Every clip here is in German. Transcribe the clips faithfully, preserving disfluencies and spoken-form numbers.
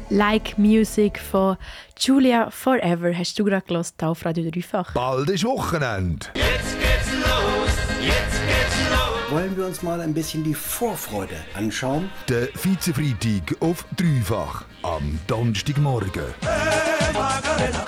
Like Music von Julia Forever hast du gerade gehört, hier auf Radio Dreifach. Bald ist Wochenende. Jetzt geht's los, jetzt geht's los. Wollen wir uns mal ein bisschen die Vorfreude anschauen? Der Vize-Freitag auf Dreifach am Donnerstagmorgen. Hey, Macarena.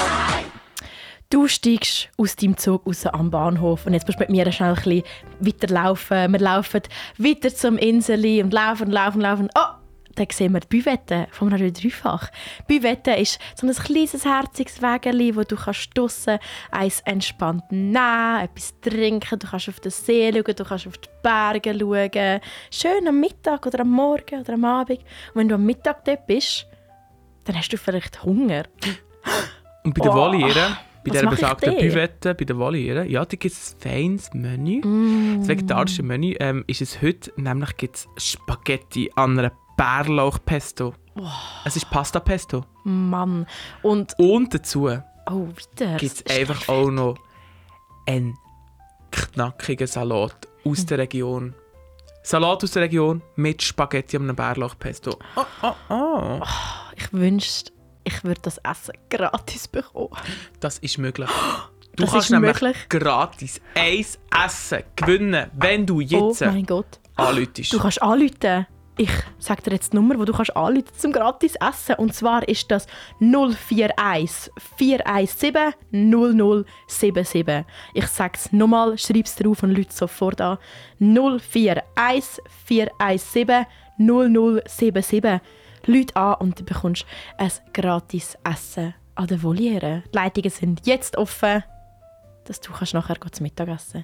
Du steigst aus deinem Zug raus am Bahnhof und jetzt musst du mit mir schnell ein bisschen weiterlaufen. Wir laufen weiter zum Inseli und laufen, laufen, laufen. Oh! Dann sehen wir die Büvette vom Radio Dreifach. Die Büvette ist so ein kleines, herziges Wägeli, wo du kannst draussen eins entspannt nehmen, etwas trinken, du kannst auf den See schauen, du kannst auf die Berge schauen. Schön am Mittag oder am Morgen oder am Abend. Und wenn du am Mittag dort bist, dann hast du vielleicht Hunger. Und bei den Oh, Volieren, bei was dieser mache ich besagten dir? Büvette, bei den Volieren, ja, da gibt es ein feines Menü. Mm. Das vegetarische Menü ähm, ist es heute, nämlich gibt es Spaghetti an einer Bärlauchpesto. Oh. Es ist Pasta-Pesto. Mann. Und, Und dazu oh, weiter. gibt es Das ist einfach perfekt. auch noch einen knackigen Salat aus der Region. Salat aus der Region mit Spaghetti an einer Bärlauchpesto. Oh, oh, oh. Ich wünschte, ich würde das Essen gratis bekommen. Das ist möglich. Du Das kannst ist nämlich möglich. gratis ein Essen gewinnen, wenn du Oh jetzt mein Gott. anrufst. Du kannst anrufen. Ich sage dir jetzt die Nummer, wo du kannst anrufen zum gratis Essen. Und zwar ist das null vier eins vier eins sieben null null sieben sieben. Ich sage es nochmal, schreib es drauf und Leute sofort an. null vier eins vier eins sieben null null sieben sieben. Leute an und du bekommst ein gratis Essen an der Voliere. Die Leitungen sind jetzt offen, dass du kannst nachher zum Mittagessen.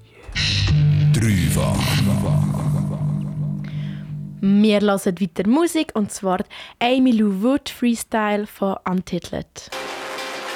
Dreifach. Wir hören weiter Musik, und zwar Amy Lou Wood Freestyle von Untitled.